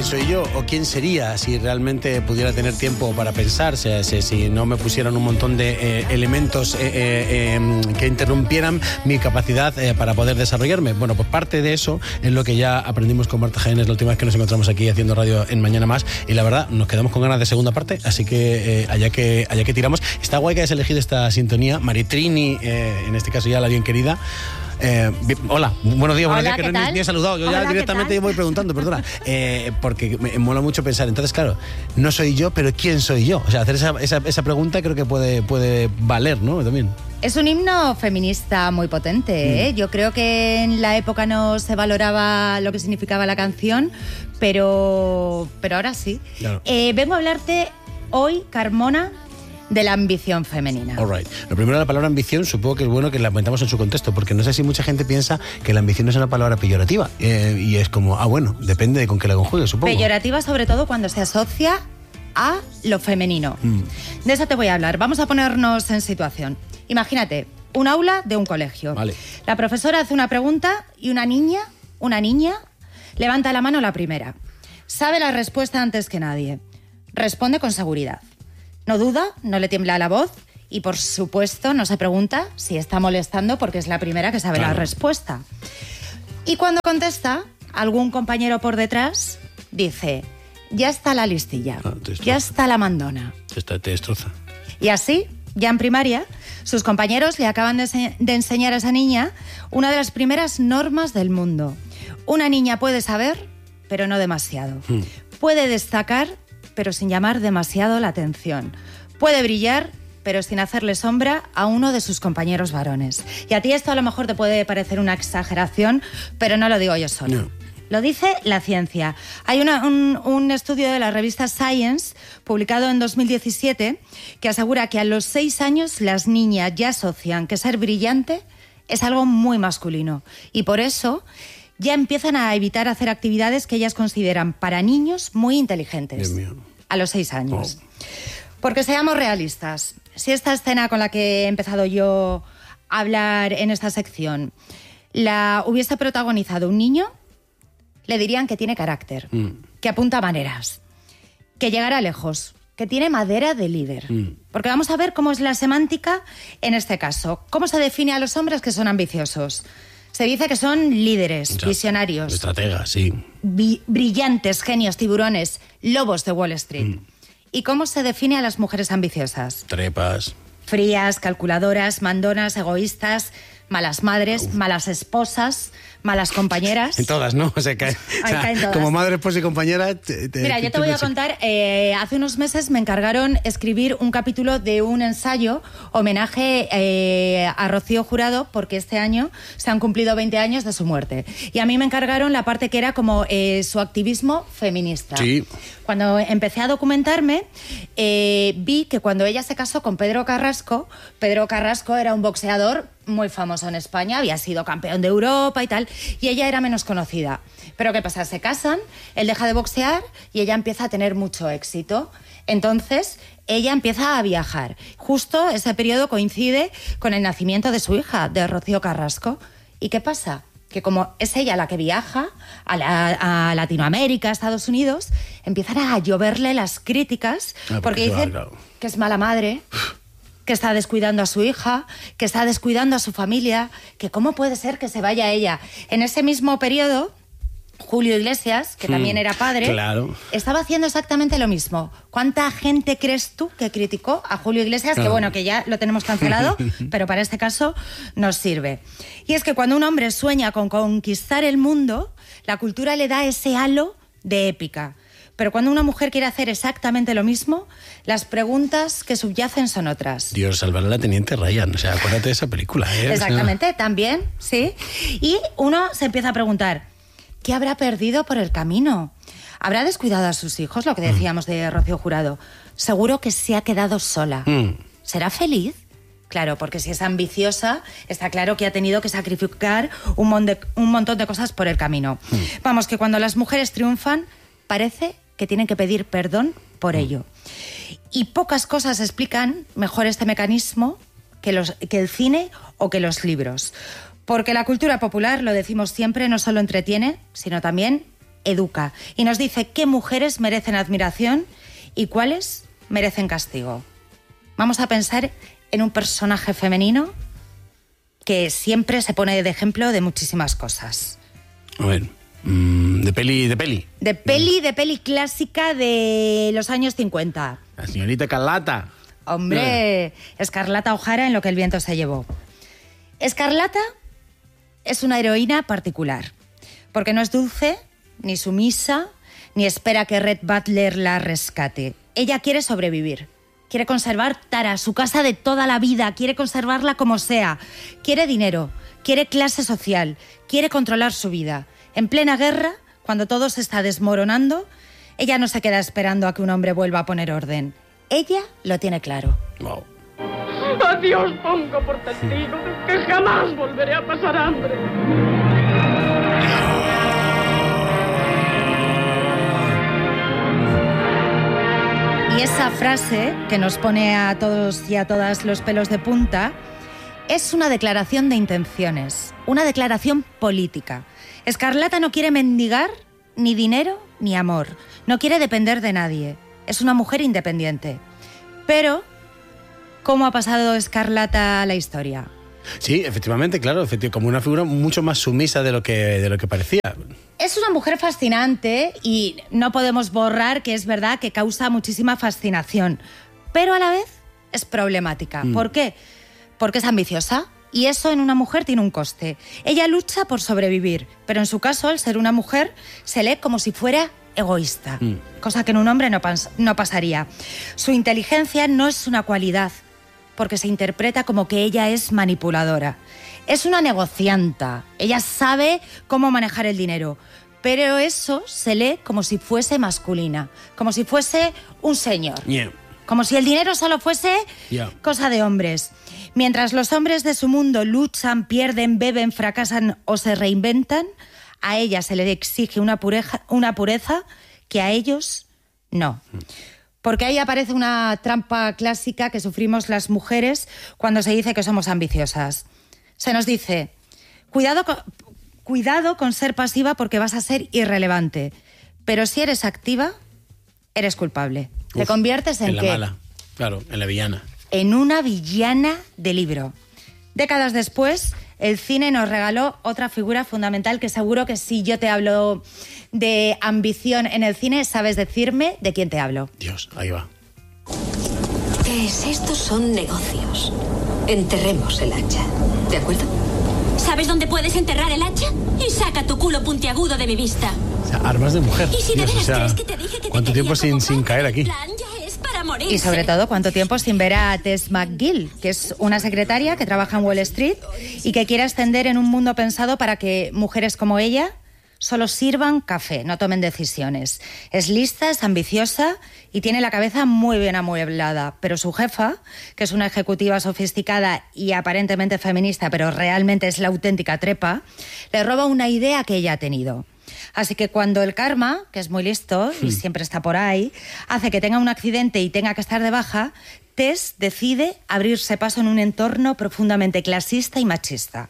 ¿quién soy yo? ¿O quién sería si realmente pudiera tener tiempo para pensar? Si no me pusieran un montón de elementos que interrumpieran mi capacidad para poder desarrollarme. Bueno, pues parte de eso es lo que ya aprendimos con Marta Jaén, la última vez que nos encontramos aquí haciendo radio en Mañana Más, y la verdad nos quedamos con ganas de segunda parte, así que allá que tiramos. Está guay que hayas elegido esta sintonía, Maritrini, en este caso ya la bien querida. Hola, buenos días, buenos días, que no he saludado. Yo ya directamente voy preguntando, perdona. Porque me mola mucho pensar. Entonces, claro, no soy yo, pero ¿quién soy yo? O sea, hacer esa pregunta creo que puede valer, ¿no? También. Es un himno feminista muy potente, ¿eh? Yo creo que en la época no se valoraba lo que significaba la canción, pero ahora sí. Claro. Vengo a hablarte hoy, Carmona, de la ambición femenina. All right. Lo primero, la palabra ambición, supongo que es bueno que la metamos en su contexto, porque no sé si mucha gente piensa que la ambición es una palabra peyorativa. Y es como, bueno, depende de con qué la conjugue, supongo. Peyorativa sobre todo cuando se asocia a lo femenino. De eso te voy a hablar. Vamos a ponernos en situación. Imagínate, un aula de un colegio. Vale. La profesora hace una pregunta y una niña, levanta la mano la primera. Sabe la respuesta antes que nadie. Responde con seguridad. No duda, no le tiembla la voz y, por supuesto, no se pregunta si está molestando porque es la primera que sabe la respuesta. Y cuando contesta, algún compañero por detrás dice, ya está la listilla, ya está la mandona. Te destroza. Y así, ya en primaria, sus compañeros le acaban de enseñar a esa niña una de las primeras normas del mundo. Una niña puede saber, pero no demasiado. Puede destacar, pero sin llamar demasiado la atención. Puede brillar, pero sin hacerle sombra a uno de sus compañeros varones. Y a ti esto a lo mejor te puede parecer una exageración, pero no lo digo yo sola. No. Lo dice la ciencia. Hay un estudio de la revista Science, publicado en 2017, que asegura que a los 6 años las niñas ya asocian que ser brillante es algo muy masculino. Y por eso ya empiezan a evitar hacer actividades que ellas consideran para niños muy inteligentes. Dios mío. A los 6 años. Porque seamos realistas. Si esta escena con la que he empezado yo a hablar en esta sección la hubiese protagonizado un niño, le dirían que tiene carácter, que apunta maneras, que llegará lejos, que tiene madera de líder. Porque vamos a ver cómo es la semántica en este caso. ¿Cómo se define a los hombres que son ambiciosos? Se dice que son líderes, visionarios. Estrategas, sí. Brillantes, genios, tiburones, lobos de Wall Street. ¿Y cómo se define a las mujeres ambiciosas? Trepas. Frías, calculadoras, mandonas, egoístas, malas madres, malas esposas, malas compañeras. En todas, ¿no? O sea, caen todas. Como madre, esposa y compañera... Mira, yo te voy a contar, hace unos meses me encargaron escribir un capítulo de un ensayo, homenaje a Rocío Jurado, porque este año se han cumplido 20 años de su muerte. Y a mí me encargaron la parte que era como su activismo feminista. Sí. Cuando empecé a documentarme, vi que cuando ella se casó con Pedro Carrasco era un boxeador muy famoso en España, había sido campeón de Europa y tal, y ella era menos conocida. Pero ¿qué pasa? Se casan, él deja de boxear y ella empieza a tener mucho éxito. Entonces, ella empieza a viajar. Justo ese periodo coincide con el nacimiento de su hija, de Rocío Carrasco. ¿Y qué pasa? Que como es ella la que viaja a Latinoamérica, a Estados Unidos, empiezan a lloverle las críticas porque dicen que es mala madre, que está descuidando a su hija, que está descuidando a su familia, que cómo puede ser que se vaya ella. En ese mismo periodo, Julio Iglesias, que también era padre, estaba haciendo exactamente lo mismo. ¿Cuánta gente crees tú que criticó a Julio Iglesias? Que bueno, que ya lo tenemos cancelado, pero para este caso nos sirve. Y es que cuando un hombre sueña con conquistar el mundo, la cultura le da ese halo de épica. Pero cuando una mujer quiere hacer exactamente lo mismo, las preguntas que subyacen son otras. Dios, salvar a la teniente Ryan, o sea, acuérdate de esa película, ¿eh? Exactamente, también, sí. Y uno se empieza a preguntar, ¿qué habrá perdido por el camino? ¿Habrá descuidado a sus hijos, lo que decíamos de Rocío Jurado? Seguro que se ha quedado sola. ¿Será feliz? Claro, porque si es ambiciosa, está claro que ha tenido que sacrificar un montón de cosas por el camino. Vamos, que cuando las mujeres triunfan, parece que tienen que pedir perdón por ello. Y pocas cosas explican mejor este mecanismo que el cine o que los libros. Porque la cultura popular, lo decimos siempre, no solo entretiene, sino también educa y nos dice qué mujeres merecen admiración y cuáles merecen castigo. Vamos a pensar en un personaje femenino que siempre se pone de ejemplo de muchísimas cosas. A ver, de peli. De peli clásica de los años 50. La señorita Escarlata. Hombre, Escarlata O'Hara en Lo que el viento se llevó. Escarlata es una heroína particular, porque no es dulce, ni sumisa, ni espera que Red Butler la rescate. Ella quiere sobrevivir. Quiere conservar Tara, su casa de toda la vida, quiere conservarla como sea. Quiere dinero, quiere clase social, quiere controlar su vida. En plena guerra, cuando todo se está desmoronando, ella no se queda esperando a que un hombre vuelva a poner orden. Ella lo tiene claro. Wow. A Dios pongo por testigo de que jamás volveré a pasar hambre. Y esa frase, que nos pone a todos y a todas los pelos de punta, es una declaración de intenciones, una declaración política. Escarlata no quiere mendigar ni dinero ni amor, no quiere depender de nadie. Es una mujer independiente. Pero, ¿cómo ha pasado Escarlata a la historia? Sí, efectivamente, claro, como una figura mucho más sumisa de lo que parecía. Es una mujer fascinante y no podemos borrar que es verdad que causa muchísima fascinación, pero a la vez es problemática. ¿Por qué? Porque es ambiciosa y eso en una mujer tiene un coste. Ella lucha por sobrevivir, pero en su caso, al ser una mujer, se lee como si fuera egoísta, cosa que en un hombre no pasaría. Su inteligencia no es una cualidad, porque se interpreta como que ella es manipuladora. Es una negocianta, ella sabe cómo manejar el dinero, pero eso se lee como si fuese masculina, como si fuese un señor, como si el dinero solo fuese cosa de hombres. Mientras los hombres de su mundo luchan, pierden, beben, fracasan o se reinventan, a ella se le exige una pureza que a ellos no. Porque ahí aparece una trampa clásica que sufrimos las mujeres cuando se dice que somos ambiciosas. Se nos dice, cuidado con ser pasiva porque vas a ser irrelevante, pero si eres activa, eres culpable. Te conviertes en la mala, claro, en la villana. En una villana de libro. Décadas después, el cine nos regaló otra figura fundamental que seguro que si yo te hablo de ambición en el cine, sabes decirme de quién te hablo. Dios, ahí va. Estos son negocios. Enterremos el hacha, ¿de acuerdo? ¿Sabes dónde puedes enterrar el hacha? Y saca tu culo puntiagudo de mi vista. O sea, armas de mujer. Y si de Dios, veras o sea, crees que te dije que te ¿cuánto tiempo quería como sin caer aquí? el plan ya es para morirse. Y sobre todo, ¿cuánto tiempo sin ver a Tess McGill, que es una secretaria que trabaja en Wall Street y que quiere ascender en un mundo pensado para que mujeres como ella solo sirvan café, no tomen decisiones? Es lista, es ambiciosa y tiene la cabeza muy bien amueblada, pero su jefa, que es una ejecutiva sofisticada y aparentemente feminista, pero realmente es la auténtica trepa, le roba una idea que ella ha tenido. Así que cuando el karma, que es muy listo y siempre está por ahí, hace que tenga un accidente y tenga que estar de baja, Tess decide abrirse paso en un entorno profundamente clasista y machista.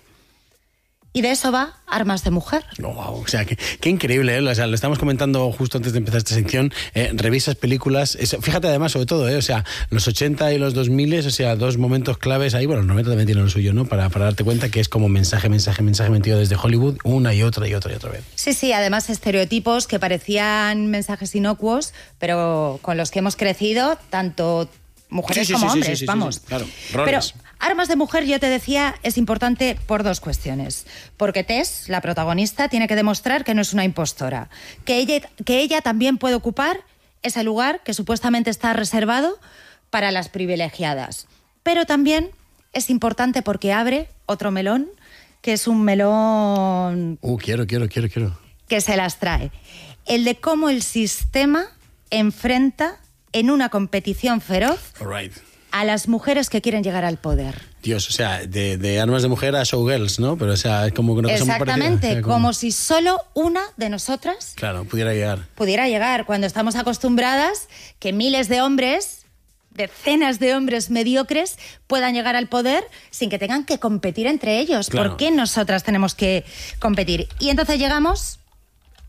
Y de eso va Armas de Mujer. Oh, wow, o sea, qué increíble, ¿eh? O sea, lo estamos comentando justo antes de empezar esta sección. Revisas películas. Fíjate además, sobre todo, o sea, los 80 y los 2000, o sea, dos momentos claves ahí. Bueno, los 90 también tienen lo suyo, ¿no? Para darte cuenta que es como mensaje metido desde Hollywood una y otra vez. Sí, además estereotipos que parecían mensajes inocuos, pero con los que hemos crecido, tanto mujeres como hombres, vamos. Sí, claro, roles. Pero Armas de Mujer, yo te decía, es importante por dos cuestiones. Porque Tess, la protagonista, tiene que demostrar que no es una impostora, que ella también puede ocupar ese lugar que supuestamente está reservado para las privilegiadas. Pero también es importante porque abre otro melón, que es un melón... Quiero. Que se las trae. El de cómo el sistema enfrenta en una competición feroz a las mujeres que quieren llegar al poder. Dios, o sea, de Armas de Mujer a Showgirls, ¿no? Pero, o sea, es como una cosa muy parecida. Exactamente, como si solo una de nosotras... Claro, pudiera llegar, cuando estamos acostumbradas que miles de hombres, decenas de hombres mediocres, puedan llegar al poder sin que tengan que competir entre ellos. Claro. ¿Por qué nosotras tenemos que competir? Y entonces llegamos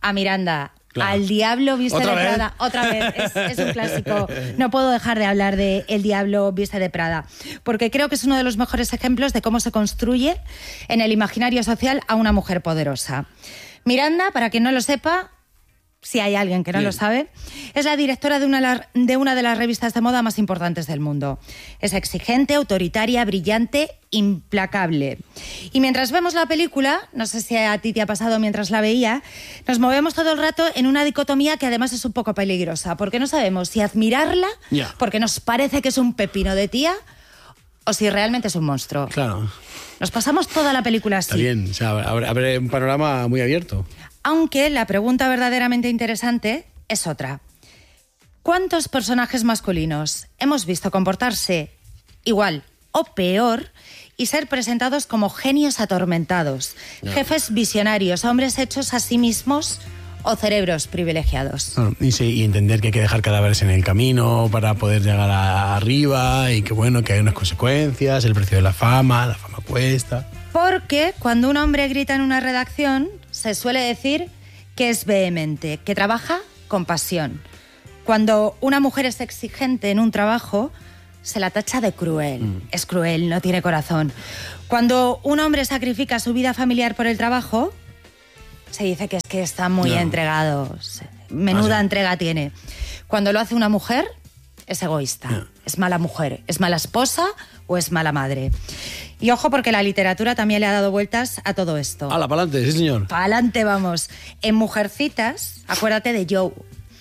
a Miranda. Claro. Al Diablo Viste de ¿Otra vez? Prada. Otra vez, es un clásico. No puedo dejar de hablar de El Diablo Viste de Prada, porque creo que es uno de los mejores ejemplos de cómo se construye en el imaginario social a una mujer poderosa. Miranda, para quien no lo sepa, si hay alguien que no lo sabe, es la directora de una de las revistas de moda más importantes del mundo. Es exigente, autoritaria, brillante, implacable. Y mientras vemos la película, no sé si a ti te ha pasado mientras la veía, nos movemos todo el rato en una dicotomía que además es un poco peligrosa, porque no sabemos si admirarla, porque nos parece que es un pepino de tía, o si realmente es un monstruo. Claro. Nos pasamos toda la película así. Está bien, o sea, abre un panorama muy abierto. Aunque la pregunta verdaderamente interesante es otra. ¿Cuántos personajes masculinos hemos visto comportarse igual o peor y ser presentados como genios atormentados, jefes visionarios, hombres hechos a sí mismos o cerebros privilegiados? Y entender que hay que dejar cadáveres en el camino para poder llegar arriba y que bueno, que hay unas consecuencias, el precio de la fama cuesta. Porque cuando un hombre grita en una redacción, se suele decir que es vehemente, que trabaja con pasión. Cuando una mujer es exigente en un trabajo, se la tacha de cruel. Es cruel, no tiene corazón. Cuando un hombre sacrifica su vida familiar por el trabajo, se dice que es que está muy entregado. Menuda entrega tiene. Cuando lo hace una mujer, es egoísta. Es mala mujer, es mala esposa o es mala madre. Y ojo, porque la literatura también le ha dado vueltas a todo esto. ¡Hala, pa'lante! Sí, señor. Pa'lante, vamos. En Mujercitas, acuérdate de Joe.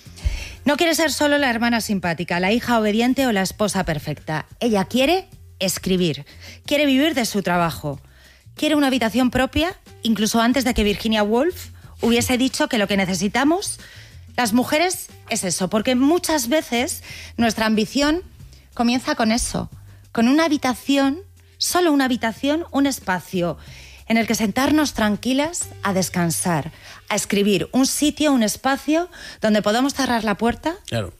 No quiere ser solo la hermana simpática, la hija obediente o la esposa perfecta. Ella quiere escribir, quiere vivir de su trabajo. Quiere una habitación propia, incluso antes de que Virginia Woolf hubiese dicho que lo que necesitamos las mujeres es eso, porque muchas veces nuestra ambición comienza con eso, con una habitación, solo una habitación, un espacio en el que sentarnos tranquilas a descansar, a escribir, un sitio, un espacio donde podamos cerrar la puerta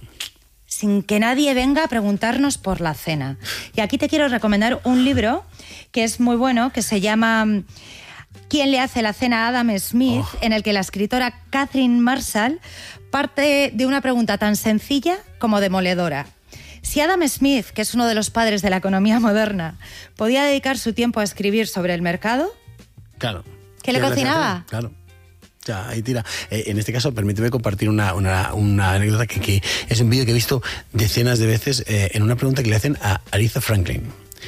sin que nadie venga a preguntarnos por la cena. Y aquí te quiero recomendar un libro que es muy bueno, que se llama ¿Quién le hace la cena a Adam Smith?, en el que la escritora Catherine Marshall parte de una pregunta tan sencilla como demoledora. Si Adam Smith, que es uno de los padres de la economía moderna, podía dedicar su tiempo a escribir sobre el mercado, ¿qué le cocinaba? Claro. Ya, ahí tira. En este caso, permíteme compartir una anécdota que es un vídeo que he visto decenas de veces en una pregunta que le hacen a Aretha Franklin.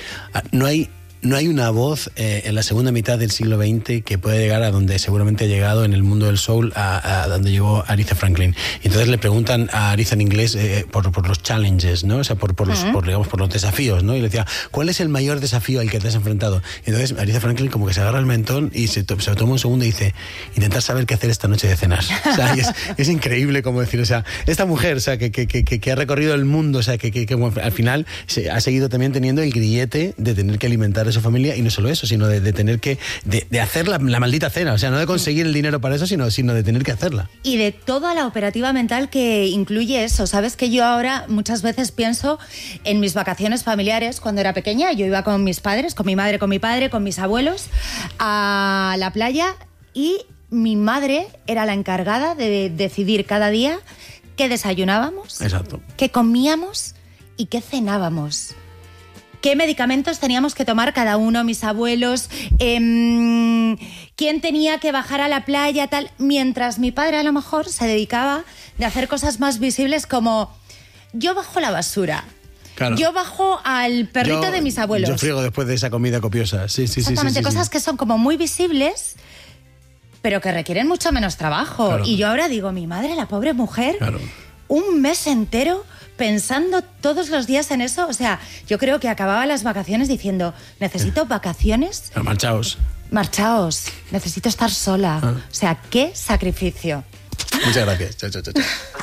No hay una voz en la segunda mitad del siglo XX que pueda llegar a donde seguramente ha llegado en el mundo del soul, a donde llegó Aretha Franklin. Y entonces le preguntan a Aretha en inglés por los challenges, ¿no? O sea, por los desafíos, ¿no? Y le decía, ¿cuál es el mayor desafío al que te has enfrentado? Y entonces Aretha Franklin como que se agarra el mentón y se toma un segundo y dice, intentar saber qué hacer esta noche de cenar. O sea, es increíble como decir, o sea, esta mujer, o sea, que ha recorrido el mundo, o sea, que al final ha seguido también teniendo el grillete de tener que alimentar su familia, y no solo eso, sino de tener que de hacer la maldita cena, o sea, no de conseguir el dinero para eso, sino de tener que hacerla. Y de toda la operativa mental que incluye eso. Sabes que yo ahora muchas veces pienso en mis vacaciones familiares cuando era pequeña. Yo iba con mis padres, con mi madre, con mi padre, con mis abuelos a la playa, y mi madre era la encargada de decidir cada día qué desayunábamos, qué comíamos y qué cenábamos. ¿Qué medicamentos teníamos que tomar cada uno, mis abuelos? ¿Quién tenía que bajar a la playa? Tal, mientras mi padre a lo mejor se dedicaba de hacer cosas más visibles como yo bajo la basura. Claro. Yo bajo al perrito de mis abuelos. Yo friego después de esa comida copiosa. Sí. Exactamente, cosas que son como muy visibles, pero que requieren mucho menos trabajo. Claro. Y yo ahora digo, mi madre, la pobre mujer, un mes entero pensando todos los días en eso. O sea, yo creo que acababa las vacaciones diciendo, necesito vacaciones. Pero marchaos, necesito estar sola. O sea, qué sacrificio. Muchas gracias. Chao.